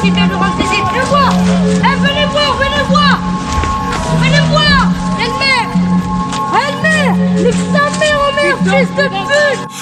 qui vient de rentrer, venez voir. Venez voir, venez voir. Venez voir. Elle-mère. Nique sa mère, oh merde, fils de pute.